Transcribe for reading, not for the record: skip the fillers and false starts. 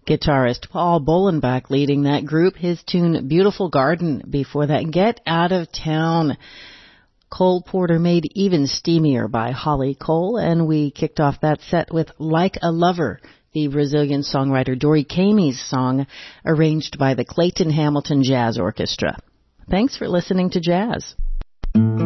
Guitarist Paul Bolenbach leading that group. His tune Beautiful Garden. Before that, Get Out of Town. Cole Porter made even steamier by Holly Cole. And we kicked off that set with Like a Lover, the Brazilian songwriter Dori Kamey's song, arranged by the Clayton Hamilton Jazz Orchestra. Thanks for listening to Jazz.